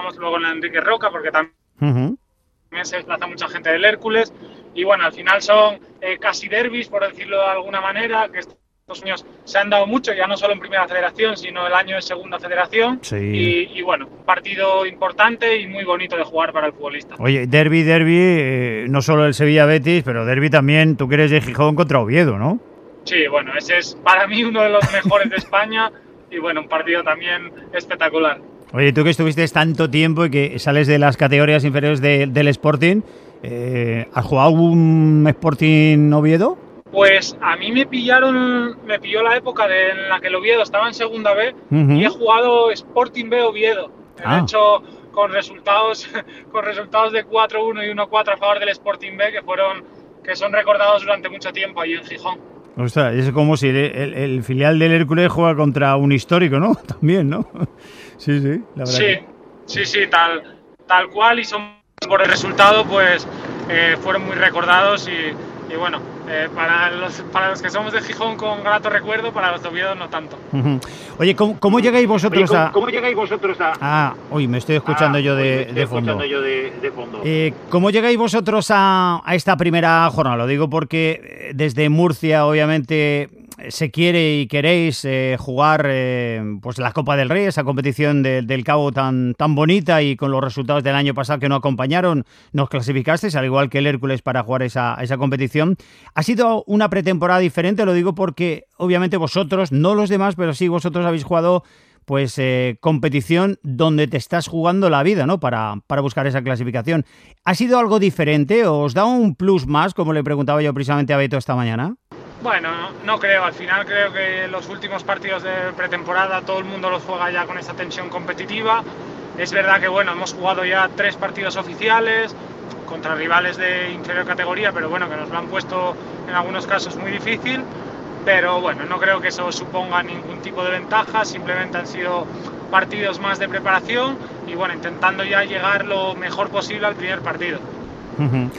tenemos luego en el Enrique Roca, porque también Ujú. se desplaza mucha gente del Hércules. Y bueno, al final son casi derbis, por decirlo de alguna manera, que estos años se han dado mucho, ya no solo en Primera Federación, sino el año de Segunda Federación. Sí. Y bueno, un partido importante y muy bonito de jugar para el futbolista. Oye, derbi, no solo el Sevilla-Betis, pero derbi también, tú que eres de Gijón contra Oviedo, ¿no? Sí, bueno, ese es para mí uno de los mejores de España y bueno, un partido también espectacular. Oye, tú que estuviste tanto tiempo y que sales de las categorías inferiores del Sporting, ¿has jugado un Sporting Oviedo? Pues a mí me pilló la época en la que el Oviedo estaba en Segunda B y he Uh-huh. jugado Sporting B Oviedo. De Ah, hecho, con resultados, con resultados de 4-1 y 1-4 a favor del Sporting B que son recordados durante mucho tiempo allí en Gijón. ostras, es como si el filial del Hércules juega contra un histórico, ¿no? También, ¿no? Sí, sí, la verdad que... Sí, sí, sí, tal cual, y son por el resultado, pues fueron muy recordados y bueno, para los que somos de Gijón con grato recuerdo, para los de Oviedo no tanto. Ujú. Oye, ¿cómo llegáis vosotros a... ¿Cómo llegáis vosotros a...? Ah, uy, me estoy escuchando yo de fondo. De fondo. ¿Cómo llegáis vosotros a esta primera jornada? Lo digo porque desde Murcia, obviamente, se quiere y queréis jugar pues la Copa del Rey, esa competición del Cabo tan bonita, y con los resultados del año pasado que no acompañaron, nos clasificasteis, al igual que el Hércules, para jugar esa competición. Ha sido una pretemporada diferente, lo digo porque obviamente vosotros, no los demás, pero sí vosotros habéis jugado pues competición donde te estás jugando la vida, ¿no? Para buscar esa clasificación. ¿Ha sido algo diferente? ¿Os da un plus más, como le preguntaba yo precisamente a Beto esta mañana? Bueno, no creo, al final creo que los últimos partidos de pretemporada todo el mundo los juega ya con esa tensión competitiva. Es verdad que bueno, hemos jugado ya 3 partidos oficiales contra rivales de inferior categoría, pero bueno, que nos lo han puesto en algunos casos muy difícil. Pero bueno, no creo que eso suponga ningún tipo de ventaja, simplemente han sido partidos más de preparación y bueno, intentando ya llegar lo mejor posible al primer partido. Uh-huh.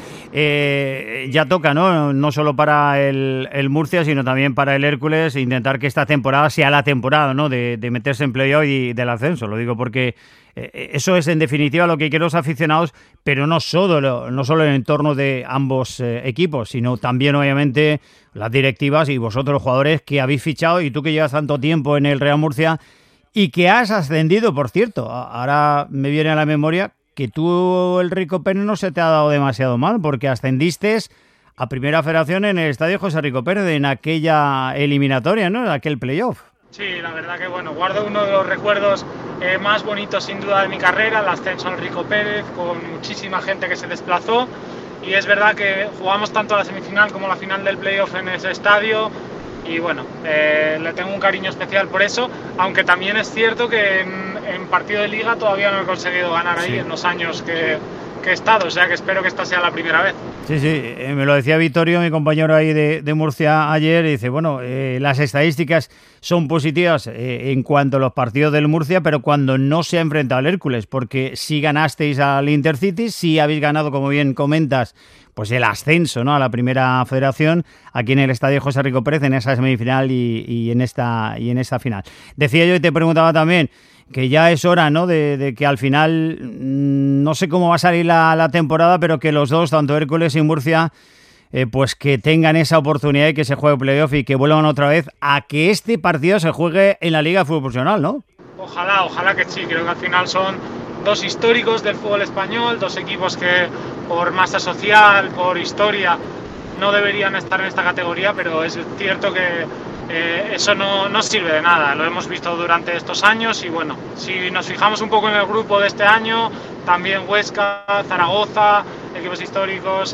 Ya toca, ¿no? No solo para el Murcia, sino también para el Hércules, intentar que esta temporada sea la temporada, ¿no? De meterse en playoff y del ascenso. Lo digo porque eso es en definitiva lo que quieren los aficionados, pero no solo el entorno de ambos equipos, sino también obviamente las directivas y vosotros los jugadores que habéis fichado, y tú que llevas tanto tiempo en el Real Murcia y que has ascendido, por cierto. Ahora me viene a la memoria que tú, el Rico Pérez, no se te ha dado demasiado mal, porque ascendiste a Primera Federación en el Estadio José Rico Pérez, en aquella eliminatoria, ¿no? En aquel playoff. Sí, la verdad que bueno, guardo uno de los recuerdos más bonitos sin duda de mi carrera, el ascenso al Rico Pérez, con muchísima gente que se desplazó, y es verdad que jugamos tanto la semifinal como la final del playoff en ese estadio, y bueno, le tengo un cariño especial por eso, aunque también es cierto que en partido de liga todavía no he conseguido ganar ahí en los años que he estado, o sea que espero que esta sea la primera vez. Sí, me lo decía Vittorio, mi compañero ahí de Murcia ayer, y dice, bueno, las estadísticas son positivas en cuanto a los partidos del Murcia, pero cuando no se ha enfrentado al Hércules, porque si ganasteis al Intercity, si habéis ganado, como bien comentas, pues el ascenso, ¿no?, a la Primera Federación aquí en el Estadio José Rico Pérez, en esa semifinal y en esta final. Decía yo y te preguntaba también que ya es hora, ¿no?, de que al final, no sé cómo va a salir la temporada, pero que los dos, tanto Hércules y Murcia, pues que tengan esa oportunidad y que se juegue playoff y que vuelvan otra vez a que este partido se juegue en la Liga de Fútbol Profesional, ¿no? Ojalá que sí, creo que al final son dos históricos del fútbol español, dos equipos que por masa social, por historia, no deberían estar en esta categoría, pero es cierto que eso no sirve de nada, lo hemos visto durante estos años y bueno, si nos fijamos un poco en el grupo de este año, también Huesca, Zaragoza, equipos históricos,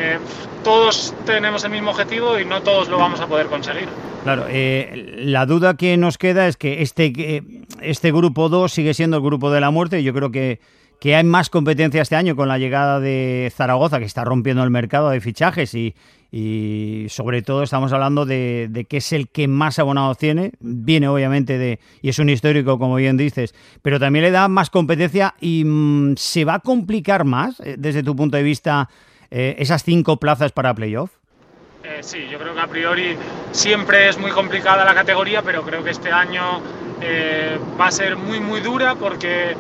todos tenemos el mismo objetivo y no todos lo vamos a poder conseguir. Claro, la duda que nos queda es que este grupo 2 sigue siendo el grupo de la muerte, y yo creo que hay más competencia este año con la llegada de Zaragoza, que está rompiendo el mercado de fichajes y sobre todo estamos hablando de que es el que más abonados tiene, viene obviamente y es un histórico, como bien dices, pero también le da más competencia y se va a complicar más, desde tu punto de vista, esas 5 plazas para playoff. Sí, yo creo que a priori siempre es muy complicada la categoría, pero creo que este año va a ser muy dura porque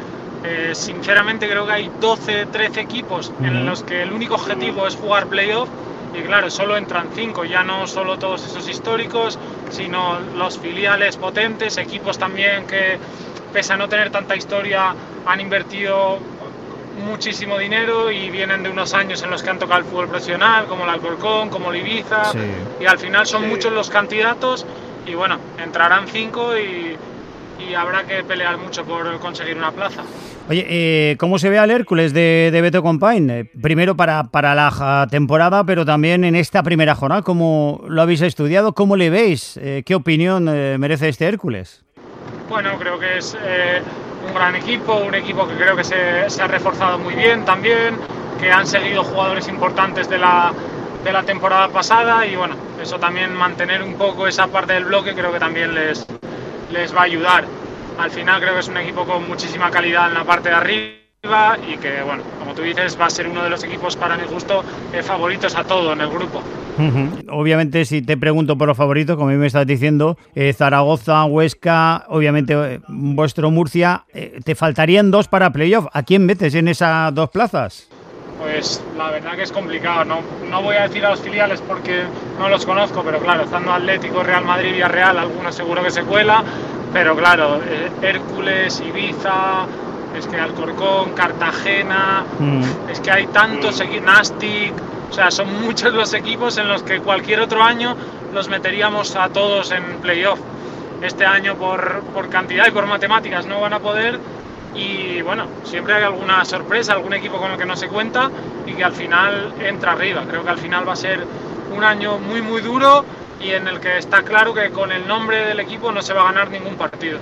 Sinceramente creo que hay 12, 13 equipos en los que el único objetivo es jugar playoff y claro, solo entran 5, ya no solo todos esos históricos, sino los filiales potentes, equipos también que pese a no tener tanta historia han invertido muchísimo dinero y vienen de unos años en los que han tocado el fútbol profesional, como el Alcorcón, como el Ibiza, sí. Y al final son muchos los candidatos y bueno, entrarán 5 y habrá que pelear mucho por conseguir una plaza. Oye, ¿cómo se ve al Hércules de Beto Compain? Primero para la temporada, pero también en esta primera jornada, ¿cómo lo habéis estudiado? ¿Cómo le veis? ¿Qué opinión merece este Hércules? Bueno, creo que es un gran equipo, un equipo que creo que se ha reforzado muy bien también, que han seguido jugadores importantes de la temporada pasada y bueno, eso también mantener un poco esa parte del bloque creo que también les va a ayudar. Al final creo que es un equipo con muchísima calidad en la parte de arriba y que, bueno, como tú dices, va a ser uno de los equipos para mi gusto favoritos a todo en el grupo. Obviamente, si te pregunto por los favoritos, como me estás diciendo, Zaragoza, Huesca, obviamente vuestro Murcia, te faltarían 2 para playoff. ¿A quién metes en esas 2 plazas? Pues la verdad que es complicado, no voy a decir a los filiales porque no los conozco, pero claro, estando Atlético, Real Madrid, Villarreal, alguno seguro que se cuela, pero claro, Hércules, Ibiza, es que Alcorcón, Cartagena, es que hay tantos, Nastic, o sea, son muchos los equipos en los que cualquier otro año los meteríamos a todos en playoff. Este año por cantidad y por matemáticas no van a poder. Y bueno, siempre hay alguna sorpresa, algún equipo con el que no se cuenta y que al final entra arriba. Creo que al final va a ser un año muy muy duro y en el que está claro que con el nombre del equipo no se va a ganar ningún partido.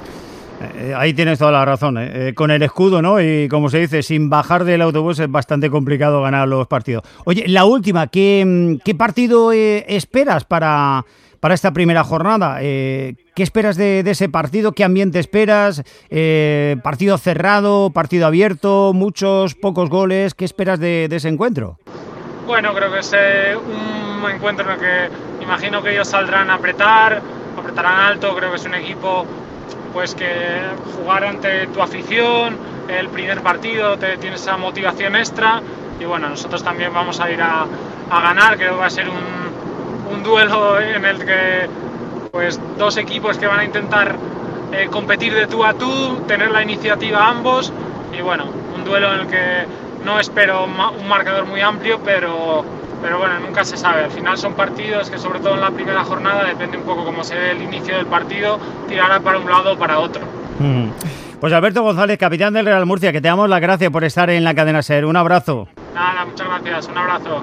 Ahí tienes toda la razón, con el escudo, ¿no? Y como se dice, sin bajar del autobús es bastante complicado ganar los partidos. Oye, la última, ¿qué partido esperas para esta primera jornada? ¿Qué esperas de ese partido? ¿Qué ambiente esperas? ¿Partido cerrado? ¿Partido abierto? ¿Muchos? ¿Pocos goles? ¿Qué esperas de ese encuentro? Bueno, creo que es un encuentro en el que imagino que ellos saldrán a apretarán alto. Creo que es un equipo pues que jugar ante tu afición, el primer partido tienes esa motivación extra y bueno, nosotros también vamos a ir a ganar. Creo que va a ser un duelo en el que pues 2 equipos que van a intentar competir de tú a tú, tener la iniciativa ambos y bueno, un duelo en el que no espero un marcador muy amplio, pero bueno, nunca se sabe. Al final son partidos que sobre todo en la primera jornada, depende un poco cómo se ve el inicio del partido, tirará para un lado o para otro. Pues Alberto González, capitán del Real Murcia, que te damos las gracias por estar en la cadena SER. Un abrazo. Nada, muchas gracias, un abrazo.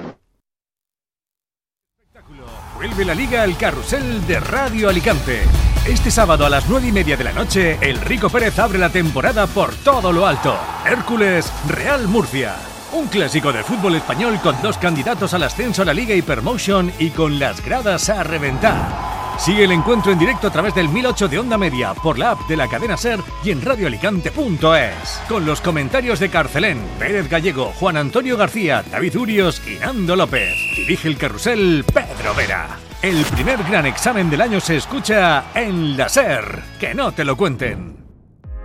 Vuelve la Liga al carrusel de Radio Alicante. Este sábado a las 9:30 de la noche, el Rico Pérez abre la temporada por todo lo alto. Hércules Real Murcia. Un clásico de fútbol español con 2 candidatos al ascenso a la Liga Hypermotion y con las gradas a reventar. Sigue el encuentro en directo a través del 1008 de Onda Media, por la app de la cadena SER y en radioalicante.es. Con los comentarios de Carcelén, Pérez Gallego, Juan Antonio García, David Urios y Nando López. Dirige el carrusel Pedro Vera. El primer gran examen del año se escucha en la SER. Que no te lo cuenten.